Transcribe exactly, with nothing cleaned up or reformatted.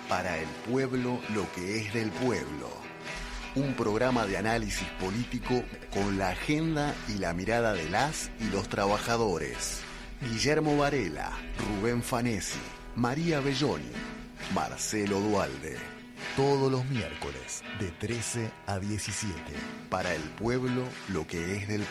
Para el pueblo, lo que es del pueblo. Un programa de análisis político con la agenda y la mirada de las y los trabajadores. Guillermo Varela, Rubén Fanesi, María Belloni, Marcelo Dualde. Todos los miércoles de trece a diecisiete. Para el pueblo, lo que es del